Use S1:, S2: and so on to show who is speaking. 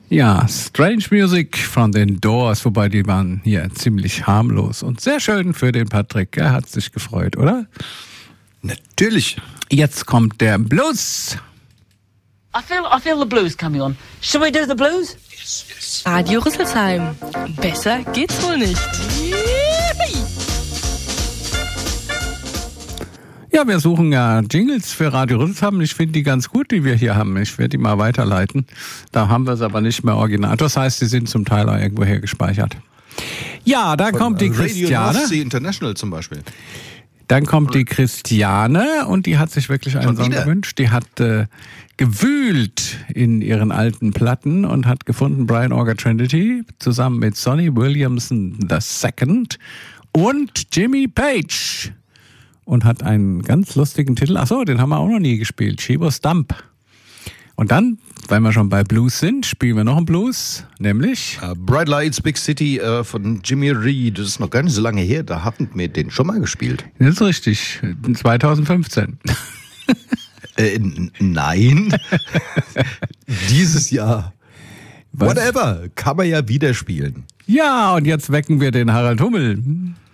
S1: Ja, Strange Music von den Doors, wobei die waren hier ziemlich harmlos und sehr schön für den Patrick. Er hat sich gefreut, oder?
S2: Natürlich.
S1: Jetzt kommt der Blues.
S3: I feel the blues coming on. Shall we do the blues?
S4: Yes. Radio Rüsselsheim. Besser geht's wohl nicht.
S1: Ja, wir suchen ja Jingles für Radio Rüsselsheim. Ich finde die ganz gut, die wir hier haben. Ich werde die mal weiterleiten. Da haben wir es aber nicht mehr original. Das heißt, die sind zum Teil auch irgendwo her gespeichert. Ja, da kommt die Christiane.
S2: Radio Northsea International zum Beispiel.
S1: Dann kommt die Christiane und die hat sich wirklich einen Song gewünscht. Die hat gewühlt in ihren alten Platten und hat gefunden Brian Auger Trinity zusammen mit Sonny Williamson II und Jimmy Page und hat einen ganz lustigen Titel. Achso, den haben wir auch noch nie gespielt. She Was Dump. Und dann, weil wir schon bei Blues sind, spielen wir noch einen Blues, nämlich
S2: Bright Lights, Big City von Jimmy Reed. Das ist noch gar nicht so lange her, da hatten wir den schon mal gespielt.
S1: Das ist richtig, 2015.
S2: Nein, dieses Jahr. Whatever, kann man ja wieder spielen.
S1: Ja, und jetzt wecken wir den Harald Hummel.